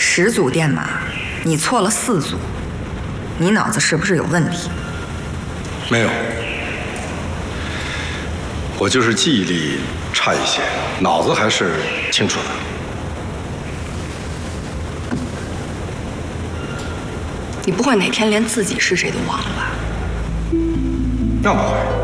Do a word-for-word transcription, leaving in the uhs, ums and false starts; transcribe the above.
十组电码，你错了四组，你脑子是不是有问题？ 没有，我就是记忆力差一些，脑子还是清楚的。 你不会哪天连自己是谁都忘了吧？ 那不会。